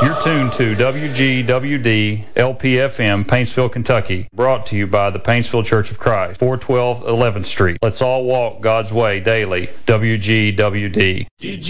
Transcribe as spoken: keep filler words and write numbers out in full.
You're tuned to W G W D L P F M, Paintsville, Kentucky. Brought to you by the Paintsville Church of Christ, four twelve eleventh Street. Let's all walk God's way daily. W G W D.